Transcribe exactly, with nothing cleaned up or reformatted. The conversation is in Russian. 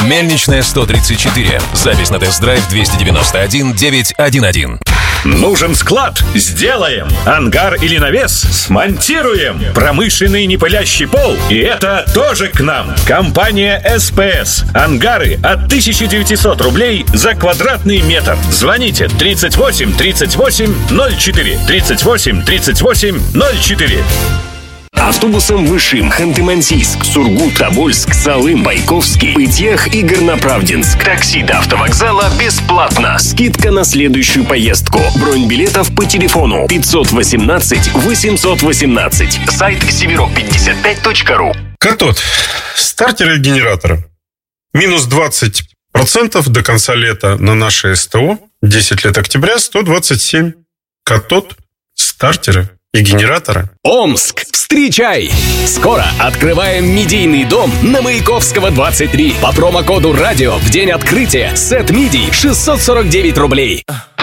Мельничная, сто тридцать четыре. Запись на тест-драйв двести девяносто один девятьсот одиннадцать. Нужен склад? Сделаем. Ангар или навес? Смонтируем. Промышленный непылящий пол? И это тоже к нам. Компания СПС. Ангары от тысяча девятьсот рублей за квадратный метр. Звоните тридцать восемь тридцать восемь ноль четыре. тридцать восемь тридцать восемь ноль четыре. Автобусом Вышим, Ханты-Мансийск, Сургут, Тобольск, Салым, Байковский, Пытьях и Горноправдинск. Такси до автовокзала бесплатно. Скидка на следующую поездку. Бронь билетов по телефону пятьсот восемнадцать восемьсот восемнадцать. Сайт северок пятьдесят пять точка ру. Катод. Стартеры и генераторы. Минус двадцать процентов до конца лета на наше СТО. десять лет октября, сто двадцать семь. Катод, стартеры и генераторы. Омск, встречай! Скоро открываем медийный дом на Маяковского, двадцать три. По промокоду «Радио» в день открытия сет мидий шестьсот сорок девять рублей.